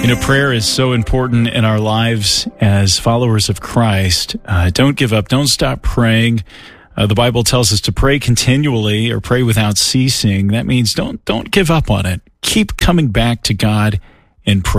Prayer is so important in our lives as followers of Christ. Don't give up. Don't stop praying. The Bible tells us to pray continually or pray without ceasing. That means don't give up on it. Keep coming back to God in prayer.